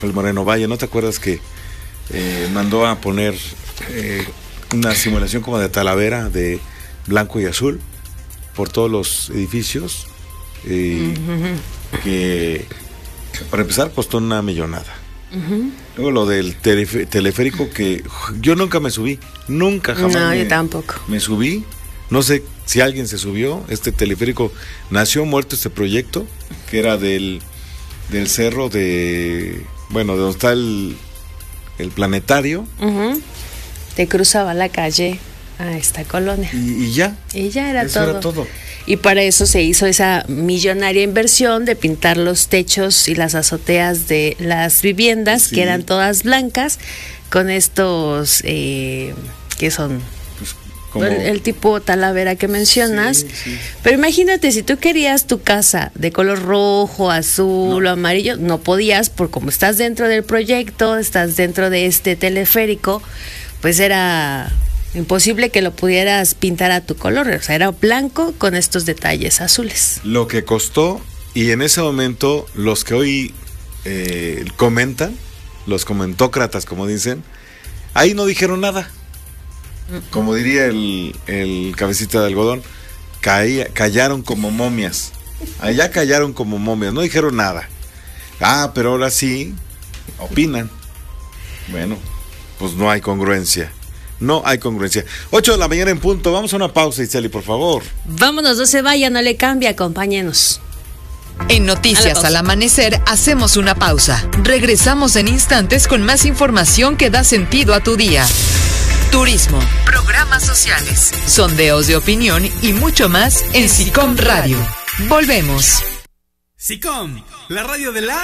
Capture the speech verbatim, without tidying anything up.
el Moreno Valle, ¿no te acuerdas que eh, mandó a poner eh, una simulación como de Talavera de blanco y azul por todos los edificios? Eh, uh-huh. Que para empezar costó una millonada. Uh-huh. Luego lo del telef- teleférico que yo nunca me subí, nunca jamás. No, me, yo tampoco. Me subí, no sé si alguien se subió. Este teleférico nació muerto, este proyecto que era del del cerro de, bueno, de donde está el, el planetario. Uh-huh. Te cruzaba la calle a esta colonia. Y, y ya. Y ya era eso todo. era todo. Y para eso se hizo esa millonaria inversión de pintar los techos y las azoteas de las viviendas, sí, que eran todas blancas, con estos eh, que son pues como... el, el tipo Talavera que mencionas. Sí, sí. Pero imagínate, si tú querías tu casa de color rojo, azul no. o amarillo, no podías, porque como estás dentro del proyecto, estás dentro de este teleférico, pues era imposible que lo pudieras pintar a tu color. O sea, era blanco con estos detalles azules. Lo que costó, y en ese momento los que hoy eh, comentan, los comentócratas, como dicen, ahí no dijeron nada. Como diría el, el cabecita de algodón, caía, callaron como momias. Allá callaron como momias, no dijeron nada. Ah, pero ahora sí opinan. Bueno, pues no hay congruencia. No hay congruencia. ocho de la mañana en punto. Vamos a una pausa, Iseli, por favor. Vámonos, no se vaya, no le cambie, acompáñenos. En Noticias al Amanecer hacemos una pausa. Regresamos en instantes con más información que da sentido a tu día. Turismo, programas sociales, sondeos de opinión y mucho más en SICOM Radio. Volvemos. SICOM, la radio de la